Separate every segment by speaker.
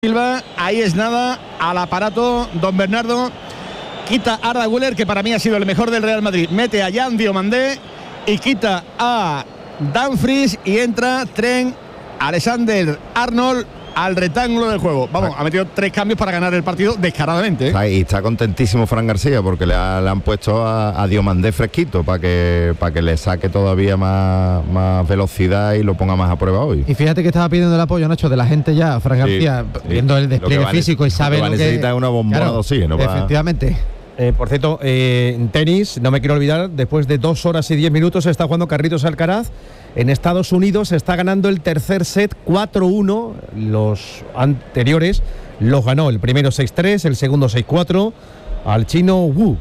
Speaker 1: Silva, ahí es nada, al aparato don Bernardo, quita a Arda Güler, que para mí ha sido el mejor del Real Madrid, mete a Jan Diomandé y quita a Dumfries y entra Trent Alexander-Arnold al rectángulo del juego. Vamos, ha metido 3 cambios para ganar el partido descaradamente, ¿eh?
Speaker 2: Y está contentísimo Fran García porque le han puesto a Diomandé fresquito para que le saque todavía más velocidad y lo ponga más a prueba hoy.
Speaker 3: Y fíjate que estaba pidiendo el apoyo, Nacho, de la gente ya, Fran García, viendo el despliegue físico y sabe lo que
Speaker 2: necesita una bombona de oxígeno.
Speaker 3: Efectivamente.
Speaker 4: Por cierto, en tenis, no me quiero olvidar, después de 2 horas y 10 minutos está jugando Carlitos Alcaraz. En Estados Unidos está ganando el tercer set 4-1. Los anteriores los ganó el primero 6-3, el segundo 6-4 al chino Wu.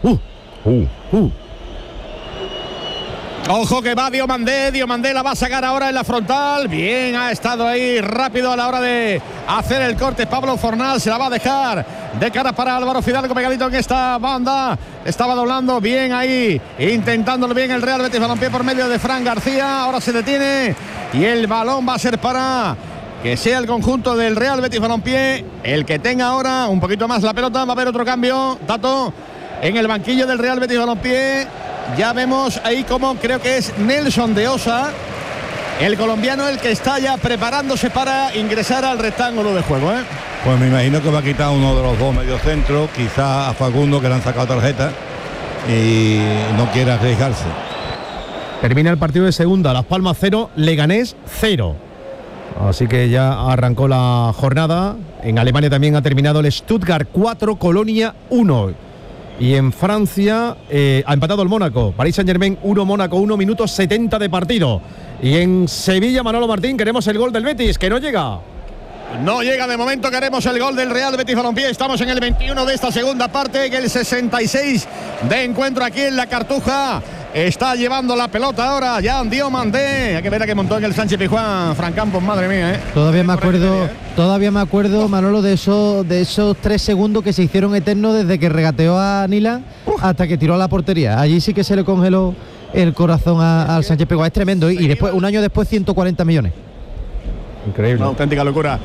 Speaker 1: Ojo que va Diomandé la va a sacar ahora en la frontal. Bien, ha estado ahí rápido a la hora de hacer el corte. Pablo Fornal se la va a dejar de cara para Álvaro Fidalgo, pegadito en esta banda. Estaba doblando bien ahí, intentándolo bien el Real Betis Balompié por medio de Fran García. Ahora se detiene y el balón va a ser para que sea el conjunto del Real Betis Balompié el que tenga ahora un poquito más la pelota. Va a haber otro cambio, Tato, en el banquillo del Real Betis Balompié. Ya vemos ahí como creo que es Nelson de Osa, el colombiano, el que está ya preparándose para ingresar al rectángulo de juego, ¿eh?
Speaker 5: Pues me imagino que va a quitar uno de los dos mediocentros, quizás a Facundo, que le han sacado tarjeta y no quiere arriesgarse.
Speaker 4: Termina el partido de segunda, Las Palmas 0, Leganés 0. Así que ya arrancó la jornada. En Alemania también ha terminado el Stuttgart 4, Colonia 1. Y en Francia ha empatado el Mónaco. Paris Saint-Germain 1, Mónaco 1, minutos 70 de partido. Y en Sevilla, Manolo Martín, queremos el gol del Betis, que no llega.
Speaker 1: No llega de momento, queremos el gol del Real Betis Balompié. Estamos en el 21 de esta segunda parte, en el 66 de encuentro aquí en la Cartuja. Está llevando la pelota ahora Jan Diomandé. Hay que ver a qué montó en el Sánchez Pizjuán Fran Campos, madre mía, ¿eh?
Speaker 3: Todavía me acuerdo, Manolo, de esos 3 segundos que se hicieron eternos desde que regateó a Nilan hasta que tiró a la portería. Allí sí que se le congeló el corazón al Sánchez Pizjuán. Es tremendo. Y después, un año después, 140 millones.
Speaker 4: Increíble.
Speaker 1: Una auténtica locura.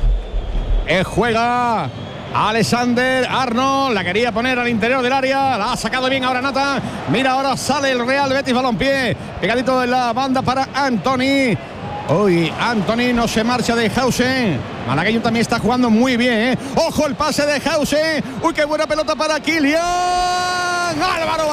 Speaker 1: Juega Alexander-Arnold, la quería poner al interior del área, la ha sacado bien ahora Nata. Mira, ahora sale el Real Betis Balompié, pegadito de la banda para Antony. Hoy Antony no se marcha de Hausen. Malagueño también está jugando muy bien, ¿eh? Ojo el pase de Hausen. Uy, qué buena pelota para Kylian. Álvaro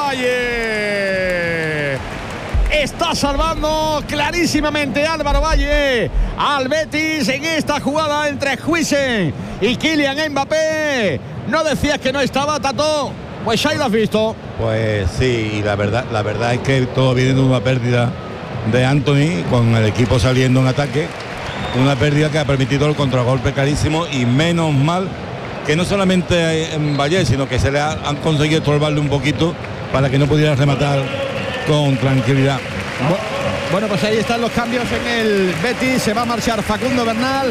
Speaker 1: Valle. Está salvando clarísimamente Álvaro Valle al Betis en esta jugada entre Huijsen y Kylian Mbappé. ¿No decías que no estaba, Tato? Pues ahí lo has visto.
Speaker 5: Pues sí, y la verdad es que todo viene de una pérdida de Antony, con el equipo saliendo en ataque. Una pérdida que ha permitido el contragolpe carísimo, y menos mal que no solamente en Valle, sino que se le han conseguido estorbarle un poquito para que no pudiera rematar con tranquilidad.
Speaker 1: Bueno, pues ahí están los cambios en el Betis. Se va a marchar Facundo Bernal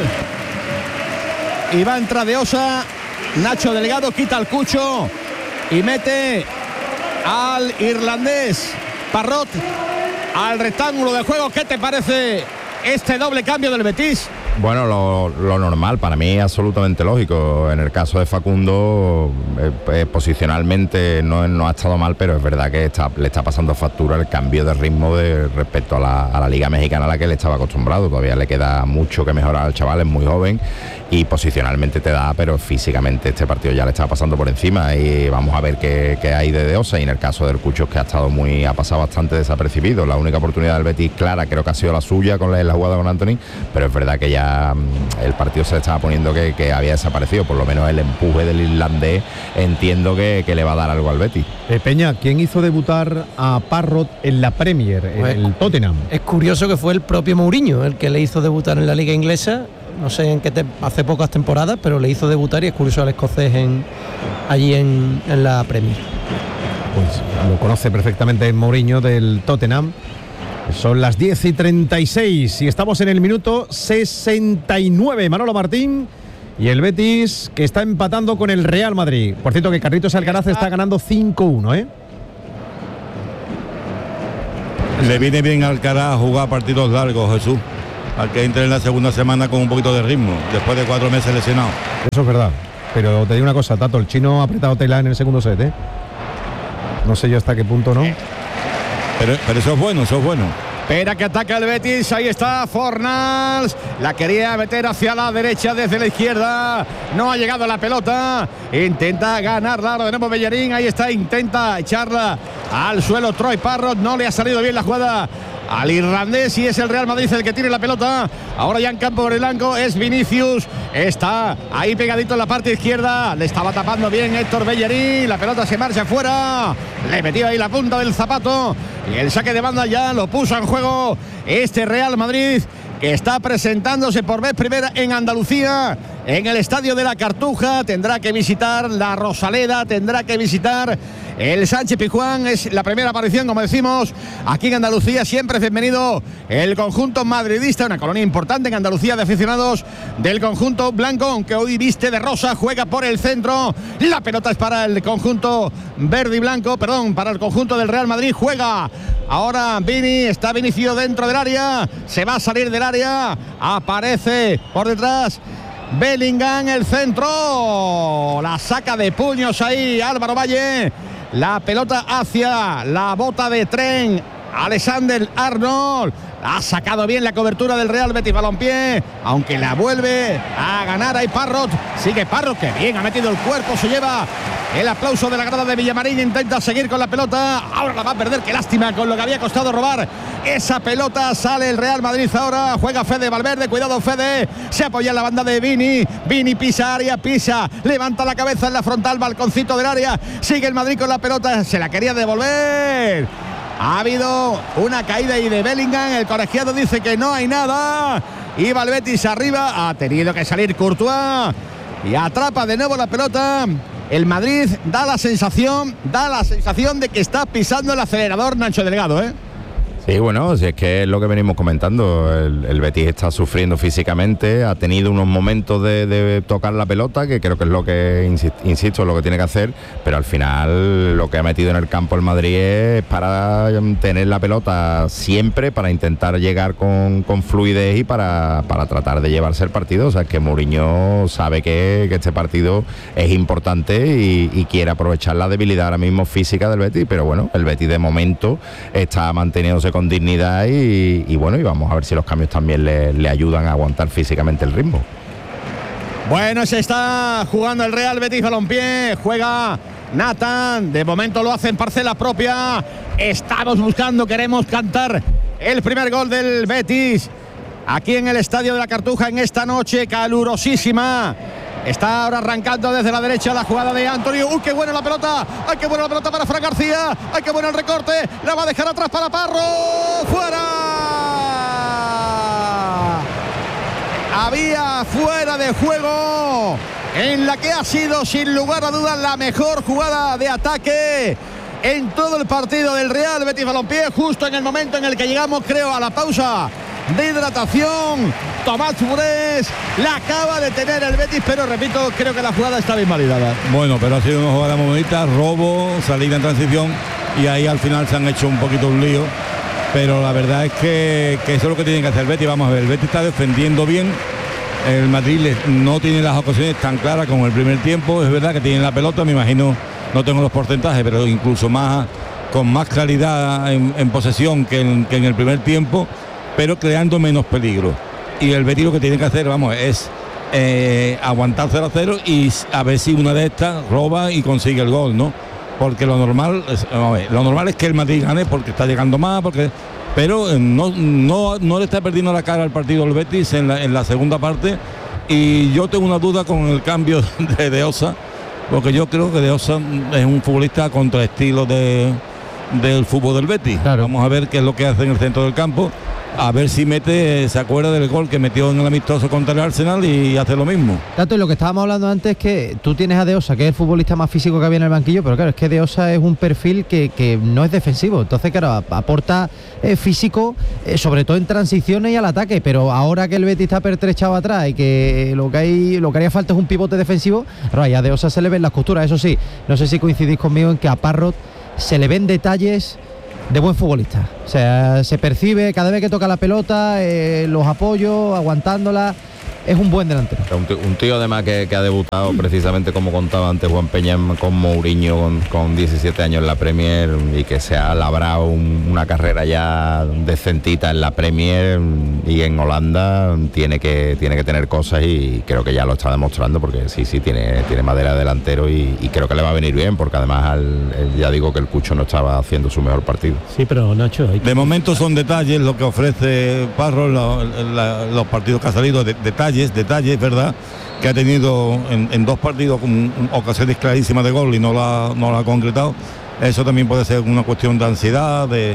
Speaker 1: y va a entrar de Osa. Nacho Delgado quita al Cucho y mete al irlandés Parrot al rectángulo de juego. ¿Qué te parece este doble cambio del Betis?
Speaker 2: Bueno, lo normal, para mí absolutamente lógico. En el caso de Facundo, posicionalmente no ha estado mal, pero es verdad que le está pasando factura el cambio de ritmo respecto a la Liga Mexicana a la que le estaba acostumbrado. Todavía le queda mucho que mejorar al chaval, es muy joven y posicionalmente te da, pero físicamente este partido ya le estaba pasando por encima, y vamos a ver qué hay de Osa. Y en el caso del Cucho, que ha pasado bastante desapercibido. La única oportunidad del Betis clara creo que ha sido la suya con la jugada con Antony, pero es verdad que ya el partido se le estaba poniendo que había desaparecido. Por lo menos el empuje del irlandés entiendo que le va a dar algo al Betis.
Speaker 4: Peña, ¿quién hizo debutar a Parrot en la Premier, en el Tottenham?
Speaker 6: Es curioso que fue el propio Mourinho el que le hizo debutar en la liga inglesa. No sé en qué hace pocas temporadas, pero le hizo debutar, y es curioso al escocés allí en la Premier.
Speaker 4: Pues lo conoce perfectamente Mourinho del Tottenham. Son las 10:36 y estamos en el minuto 69. Manolo Martín y el Betis, que está empatando con el Real Madrid. Por cierto, que Carlitos Alcaraz está ganando 5-1, ¿eh?
Speaker 5: Le viene bien a Alcaraz jugar partidos largos, Jesús. al que entre en la segunda semana con un poquito de ritmo, después de 4 meses lesionado.
Speaker 4: Eso es verdad. Pero te digo una cosa, Tato, el chino ha apretado tela en el segundo set, ¿eh? No sé yo hasta qué punto, ¿no?
Speaker 5: Pero eso es bueno, eso es bueno.
Speaker 1: Espera que ataca el Betis, ahí está Fornals, la quería meter hacia la derecha desde la izquierda, no ha llegado la pelota, intenta ganarla, de nuevo Bellerín, ahí está, intenta echarla al suelo Troy Parrott, no le ha salido bien la jugada al irlandés y es el Real Madrid el que tiene la pelota. Ahora ya en campo por el blanco es Vinicius, está ahí pegadito en la parte izquierda, le estaba tapando bien Héctor Bellerín, la pelota se marcha fuera, le metió ahí la punta del zapato y el saque de banda ya lo puso en juego este Real Madrid, que está presentándose por vez primera en Andalucía, en el Estadio de la Cartuja. Tendrá que visitar la Rosaleda, tendrá que visitar el Sánchez Pizjuán. Es la primera aparición, como decimos, aquí en Andalucía. Siempre es bienvenido el conjunto madridista, una colonia importante en Andalucía de aficionados del conjunto blanco, aunque hoy viste de rosa, juega por el centro. La pelota es para el conjunto verde y blanco, perdón, para el conjunto del Real Madrid. Juega ahora Vini, está Vinicius dentro del área, se va a salir del área, aparece por detrás Bellingham, el centro, la saca de puños ahí Álvaro Valle, la pelota hacia la bota de Tren, Alexander Arnold, ha sacado bien la cobertura del Real Betis Balompié, aunque la vuelve a ganar ahí Parrott, sigue Parrott, que bien ha metido el cuerpo, se lleva el aplauso de la grada de Villamarín, intenta seguir con la pelota, ahora la va a perder, qué lástima con lo que había costado robar esa pelota, sale el Real Madrid ahora, juega Fede Valverde, cuidado Fede, se apoya en la banda de Vini pisa área, levanta la cabeza en la frontal, balconcito del área, sigue el Madrid con la pelota, se la quería devolver. Ha habido una caída ahí de Bellingham, el colegiado dice que no hay nada, iba el Betis arriba, ha tenido que salir Courtois y atrapa de nuevo la pelota. El Madrid da la sensación de que está pisando el acelerador Nacho Delgado, ¿eh?
Speaker 2: Sí, bueno, si es que es lo que venimos comentando, el Betis está sufriendo físicamente, ha tenido unos momentos de tocar la pelota, que creo que es lo que, insisto, es lo que tiene que hacer, pero al final lo que ha metido en el campo el Madrid es para tener la pelota siempre, para intentar llegar con fluidez y para tratar de llevarse el partido. O sea, es que Mourinho sabe que este partido es importante y quiere aprovechar la debilidad ahora mismo física del Betis, pero bueno, el Betis de momento está manteniéndose con dignidad y bueno, y vamos a ver si los cambios también le ayudan a aguantar físicamente el ritmo.
Speaker 1: Bueno, se está jugando el Real Betis Balompié, juega Nathan, de momento lo hace en parcela propia, estamos buscando, queremos cantar el primer gol del Betis aquí en el Estadio de la Cartuja en esta noche calurosísima. Está ahora arrancando desde la derecha la jugada de Antonio. ¡Uy, qué buena la pelota! ¡Ay, qué buena la pelota para Fran García! ¡Ay, qué bueno el recorte! ¡La va a dejar atrás para Parro! ¡Fuera! Había fuera de juego en la que ha sido sin lugar a dudas la mejor jugada de ataque en todo el partido del Real Betis Balompié, justo en el momento en el que llegamos, creo, a la pausa de hidratación. Tomás Burés la acaba de tener el Betis, pero repito, creo que la jugada está bien validada.
Speaker 5: Bueno, pero ha sido una jugada muy bonita, robo, salida en transición y ahí al final se han hecho un poquito un lío, pero la verdad es que eso es lo que tiene que hacer el Betis. Vamos a ver, el Betis está defendiendo bien, el Madrid no tiene las ocasiones tan claras como el primer tiempo, es verdad que tienen la pelota, me imagino, no tengo los porcentajes, pero incluso más con más claridad en posesión que en el primer tiempo, pero creando menos peligro. Y el Betis lo que tiene que hacer, vamos, es aguantar 0-0 y a ver si una de estas roba y consigue el gol, ¿no? Porque lo normal es que el Madrid gane porque está llegando más, pero no le está perdiendo la cara al partido el Betis en la segunda parte. Y yo tengo una duda con el cambio de Osa, porque yo creo que De Osa es un futbolista contra estilo del fútbol del Betis. Claro. Vamos a ver qué es lo que hace en el centro del campo, a ver si se acuerda del gol que metió en el amistoso contra el Arsenal y hace lo mismo.
Speaker 3: Tanto, lo que estábamos hablando antes es que tú tienes a De Osa, que es el futbolista más físico que había en el banquillo, pero claro, es que De Osa es un perfil que no es defensivo, entonces claro, aporta físico, sobre todo en transiciones y al ataque, pero ahora que el Betis está pertrechado atrás y que lo que haría falta es un pivote defensivo, claro, ahí a De Osa se le ven las costuras. Eso sí, no sé si coincidís conmigo en que a Parrott se le ven detalles buen futbolista. O sea, se percibe cada vez que toca la pelota, los apoyos, aguantándola. Es un buen delantero.
Speaker 2: Un tío además que ha debutado precisamente, como contaba antes Juan Peña, con Mourinho con 17 años en la Premier, y que se ha labrado una carrera ya decentita en la Premier, y en Holanda tiene que tener cosas, y creo que ya lo está demostrando, porque sí tiene madera de delantero, y creo que le va a venir bien, porque además ya digo que el Cucho no estaba haciendo su mejor partido.
Speaker 6: Sí, pero Nacho,
Speaker 5: de momento son detalles lo que ofrece Parro, los partidos que ha salido, detalles, ¿verdad? Que ha tenido en 2 partidos con ocasiones clarísimas de gol y no la ha concretado. Eso también puede ser una cuestión de ansiedad, de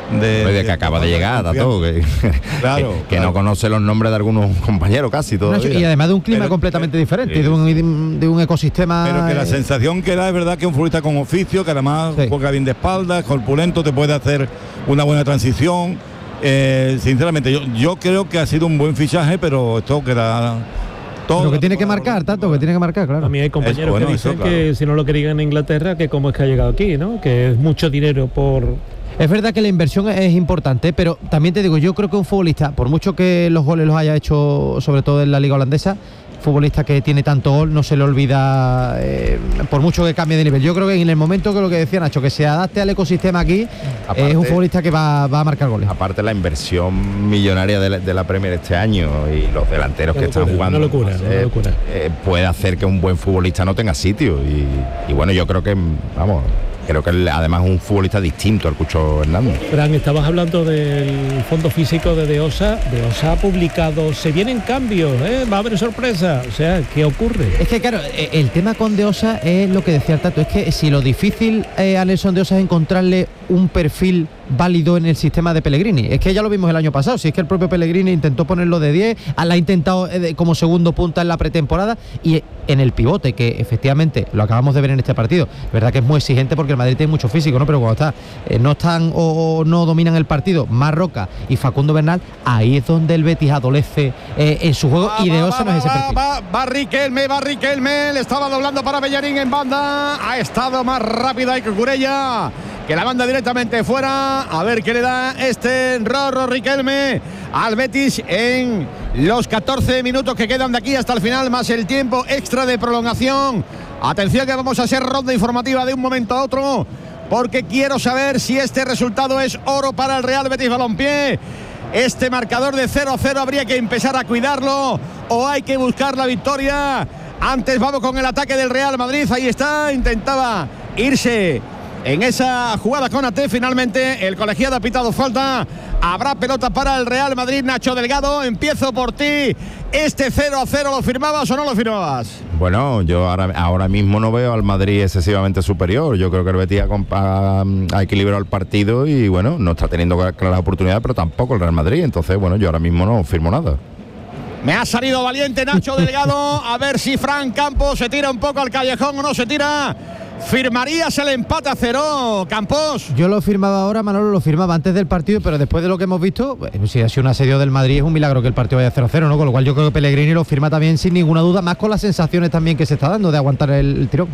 Speaker 2: que acaba de llegar a todo,
Speaker 5: claro.
Speaker 2: No conoce los nombres de algunos compañeros casi todavía.
Speaker 3: Y además de un clima completamente diferente, de un ecosistema.
Speaker 5: Pero que la sensación que da es verdad que un futbolista con oficio, que además juega bien de espaldas, corpulento, te puede hacer una buena transición. Sinceramente, yo creo que ha sido un buen fichaje, pero esto queda todo.
Speaker 3: Lo que tiene que marcar, tanto que tiene que marcar, claro.
Speaker 7: A mí hay compañeros que dicen que si no lo querían en Inglaterra, que cómo es que ha llegado aquí, ¿no? Que es mucho dinero por...
Speaker 3: Es verdad que la inversión es importante, pero también te digo, yo creo que un futbolista, por mucho que los goles los haya hecho, sobre todo en la liga holandesa, futbolista que tiene tanto gol no se le olvida, por mucho que cambie de nivel. Yo creo que en el momento que lo que decía Nacho, que se adapte al ecosistema aquí, aparte, es un futbolista que va a marcar goles.
Speaker 2: Aparte la inversión millonaria de la Premier este año, y los delanteros que están jugando,
Speaker 7: una locura.
Speaker 2: Puede hacer que un buen futbolista no tenga sitio, y bueno, yo creo que, vamos, creo que además es un futbolista distinto al Cucho Hernández.
Speaker 7: Fran, estabas hablando del fondo físico de Deosa. Deosa ha publicado, se vienen cambios, va a haber sorpresa. O sea, ¿qué ocurre?
Speaker 3: Es que claro, el tema con Deosa es lo que decía el Tato, es que si lo difícil a Nelson Deosa es encontrarle un perfil válido en el sistema de Pellegrini. Es que ya lo vimos el año pasado, si es que el propio Pellegrini intentó ponerlo de 10, la ha intentado como segundo punta en la pretemporada, y en el pivote, que efectivamente lo acabamos de ver en este partido, verdad que es muy exigente porque el Madrid tiene mucho físico, ¿no? Pero cuando no están o no dominan el partido Marroca y Facundo Bernal, ahí es donde el Betis adolece en su juego, y Deosa no es ese perfil.
Speaker 1: Va Riquelme, le estaba doblando para Bellerín en banda, ha estado más rápida y que Cucurella, que la manda directamente fuera. A ver qué le da Rorro Riquelme al Betis en los 14 minutos que quedan de aquí hasta el final, más el tiempo extra de prolongación. Atención, que vamos a hacer ronda informativa de un momento a otro, porque quiero saber si este resultado es oro para el Real Betis Balompié. Este marcador de 0-0 habría que empezar a cuidarlo, o hay que buscar la victoria. Antes vamos con el ataque del Real Madrid. Ahí está, intentaba irse en esa jugada con AT. Finalmente el colegiado ha pitado falta. Habrá pelota para el Real Madrid. Nacho Delgado, empiezo por ti. ¿Este 0-0 lo firmabas o no lo firmabas?
Speaker 2: Bueno, yo ahora mismo no veo al Madrid excesivamente superior. Yo creo que el Betis ha equilibrado el partido, y bueno, no está teniendo claras oportunidades, pero tampoco el Real Madrid. Entonces, bueno, yo ahora mismo no firmo nada.
Speaker 1: Me ha salido valiente Nacho Delgado. A ver si Fran Campos se tira un poco al callejón o no se tira. ¿Firmarías el empate a 0, Campos?
Speaker 3: Yo lo firmaba ahora, Manolo lo firmaba antes del partido, pero después de lo que hemos visto, si ha sido un asedio del Madrid, es un milagro que el partido vaya 0-0, ¿no? Con lo cual yo creo que Pellegrini lo firma también sin ninguna duda, más con las sensaciones también que se está dando de aguantar el tirón.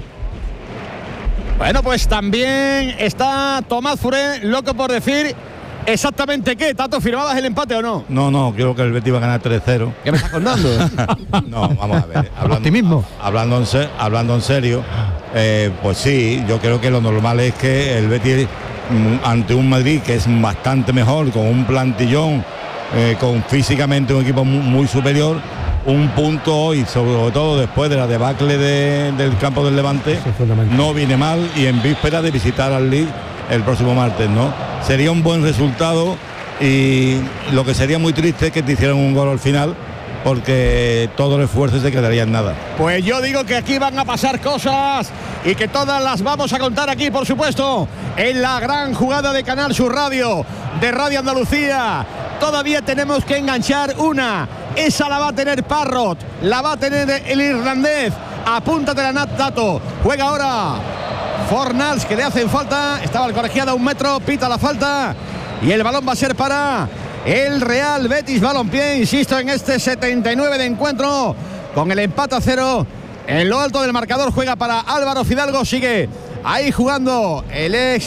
Speaker 1: Bueno, pues también está Tomás Furé, loco por decir exactamente qué. ¿Tato, firmabas el empate o no?
Speaker 5: No, creo que el Betis va a ganar 3-0.
Speaker 1: ¿Qué me estás contando?
Speaker 5: No, vamos a ver.
Speaker 3: Optimismo.
Speaker 5: Hablando en serio, pues sí, yo creo que lo normal es que el Betis, ante un Madrid que es bastante mejor, con un plantillón, con físicamente un equipo muy superior, un punto hoy, sobre todo después de la debacle del campo del Levante, no viene mal, y en víspera de visitar al Leeds el próximo martes, ¿no? Sería un buen resultado, y lo que sería muy triste es que te hicieran un gol al final, porque todo el esfuerzo se quedaría en nada.
Speaker 1: Pues yo digo que aquí van a pasar cosas, y que todas las vamos a contar aquí, por supuesto, en la gran jugada de Canal Sur Radio, de Radio Andalucía. Todavía tenemos que enganchar una. Esa la va a tener Parrot, la va a tener el irlandés. Apúntate la Nat Tato. Juega ahora Fornals, que le hacen falta. Estaba el colegiado a 1 metro, pita la falta, y el balón va a ser para el Real Betis Balompié. Insisto, en este 79 de encuentro, con el empate a 0 en lo alto del marcador. Juega para Álvaro Fidalgo, sigue ahí jugando el ex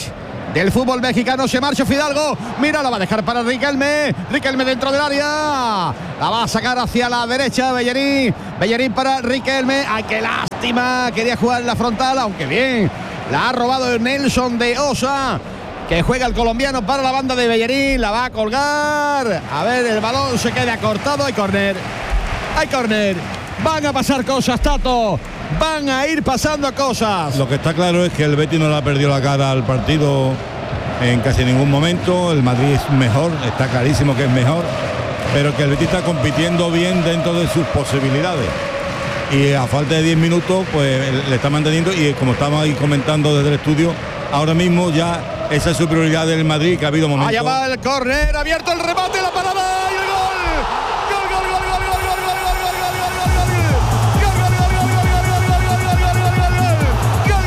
Speaker 1: del fútbol mexicano. Se marcha Fidalgo, mira, la va a dejar para Riquelme dentro del área, la va a sacar hacia la derecha Bellerín para Riquelme. Ay, qué lástima, quería jugar en la frontal, aunque bien, la ha robado el Nelson de Osa, que juega el colombiano para la banda de Bellerín, la va a colgar, a ver, el balón se queda cortado, hay córner, van a pasar cosas, Tato, van a ir pasando cosas.
Speaker 5: Lo que está claro es que el Betis no le ha perdido la cara al partido en casi ningún momento. El Madrid es mejor, está clarísimo que es mejor, pero que el Betis está compitiendo bien dentro de sus posibilidades. Y a falta de 10 minutos, pues le está manteniendo, y como estamos ahí comentando desde el estudio, ahora mismo ya esa es su prioridad del Madrid, que ha habido momentos.
Speaker 1: Allá va el córner, abierto el remate, la parada.